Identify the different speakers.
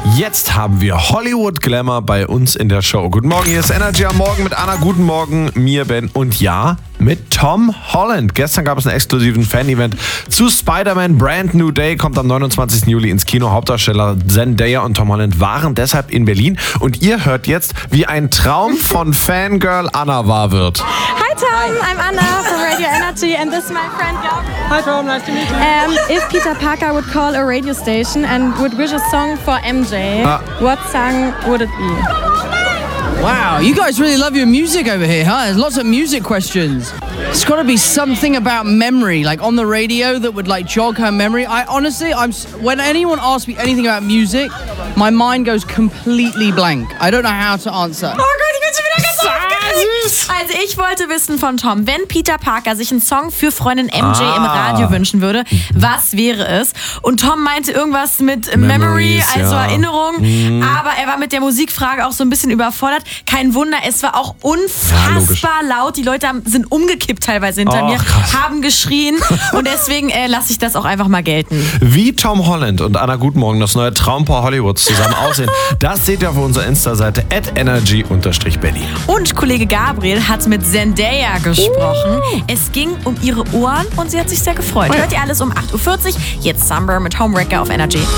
Speaker 1: Jetzt haben wir Hollywood Glamour bei uns in der Show. Guten Morgen, hier ist Energy am Morgen mit Anna. Guten Morgen, mir, Ben und ja, mit Tom Holland. Gestern gab es einen exklusiven Fan-Event zu Spider-Man Brand New Day. Kommt am 29. Juli ins Kino. Hauptdarsteller Zendaya und Tom Holland waren deshalb in Berlin. Und ihr hört jetzt, wie ein Traum von Fangirl Anna wahr wird.
Speaker 2: Hi Tom, I'm Anna from Radio Energy and this is my friend Gabriel.
Speaker 3: Hi Tom, nice to meet you.
Speaker 2: If Peter Parker would call a radio station and would wish a song for MJ, what song would it be?
Speaker 4: Wow, you guys really love your music over here, huh? There's lots of music questions. It's got to be something about memory, like on the radio that would like jog her memory. When anyone asks me anything about music, my mind goes completely blank. I don't know how to answer.
Speaker 2: Oh Gott, ich bin schon wieder ganz aufgeregt. Also ich wollte wissen von Tom, wenn Peter Parker sich einen Song für Freundin MJ im Radio wünschen würde, was wäre es? Und Tom meinte irgendwas mit Memory, also ja. Erinnerung, aber er war mit der Musikfrage auch so ein bisschen überfordert. Kein Wunder, es war auch unfassbar laut. Die Leute sind umgekippt teilweise hinter mir, haben geschrien und deswegen lasse ich das auch einfach mal gelten.
Speaker 1: Wie Tom Holland und Anna Guten Morgen, das neue Traumpaar Hollywoods zusammen aussehen, das seht ihr auf unserer Insta-Seite @energy_Berlin.
Speaker 2: Und Kollege Gabriel hat mit Zendaya gesprochen. Es ging um ihre Ohren und sie hat sich sehr gefreut. Hört ihr alles um 8.40 Uhr. Jetzt Summer mit Homewrecker auf Energy.